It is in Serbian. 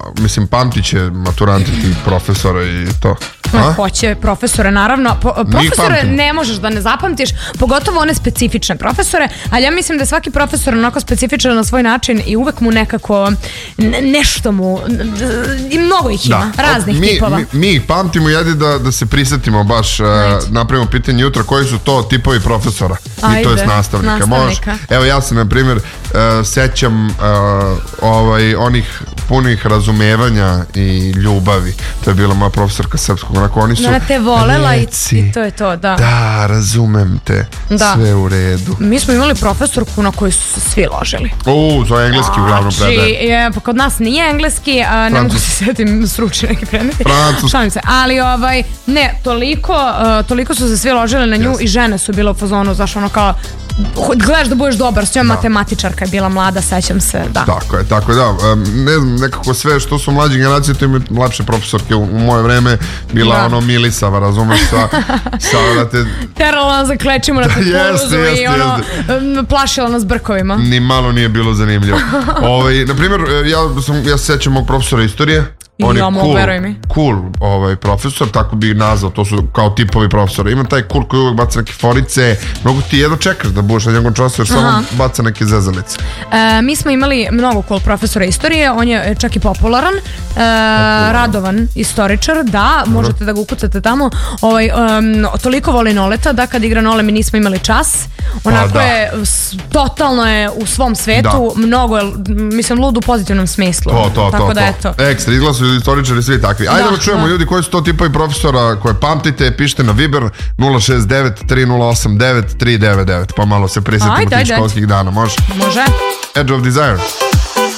mislim, pamtit će maturanti tih profesora i to. Hoće profesore, naravno. Profesore ne možeš da ne zapamtiš, pogotovo one specifične profesore, ali ja mislim da je svaki profesor onako specifičan na svoj način i uvek mu nekako nešto mu, i mnogo ih ima, raznih tipova. Mi ih pamtimo, jedi da se prisetimo baš, napravimo pitanje jutra, koji su to tipovi profesora i to je nastavnika. Evo ja se na primjer sećam onih punih razumevanja i ljubavi. To je bila moja profesorka srpskog. Onako, oni su ona te volela i to je to, da. Da, razumem te. Sve u redu. Mi smo imali profesorku na koju su se svi ložili. To je engleski uglavnom predaje. Pa kod nas nije engleski, ne mogu se setim stručni neki predmeti. Francuski. Ali ne, toliko su se svi ložili na nju i žene su bile u fazonu, znaš, ono kao gledaš da budeš dobar, s njom matematičarka je bila mlada, sećam se, da. Tako je, da. Ne znam, nekako sve što su mlađe generacije, to imaju lepše profesorke. U moje vreme bila ono Milisava, razumeš, da te terala nas da klečimo na kukuruzu i ono plašila nas brkovima. Ni malo nije bilo zanimljivo. Naprimjer, ja se sećam mog profesora istorije. On je cool profesor, tako bi nazvao, to su kao tipovi profesora. Ima taj cool koji uvek baca neke forice, mnogo ti jedno čekaš da budeš na njegovom času jer samo baca neke zezalice. Mi smo imali mnogo cool profesora istorije, on je čak i popularan, Radovan istoričar, da, možete da ga ukucate tamo. Toliko voli Noleta da kad igra Nole mi nismo imali čas, onako je, totalno je u svom svetu, mnogo je, mislim, lud u pozitivnom smislu. Tako da eto. Ekstra, izglasuju istoričari svi takvi. Ajde da čujemo ljudi koji su to tipovi profesora koje pamtite, pišite na Viber 069 3089 399, pa malo se prisjetimo tih školskih dana, može? Može. Edge of Desire.